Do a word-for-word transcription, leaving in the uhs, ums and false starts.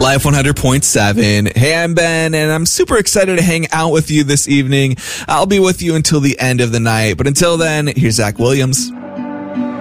Life one hundred point seven. Hey, I'm Ben, and I'm super excited to hang out with you this evening. I'll be with you until the end of the night, but until then, here's Zach Williams.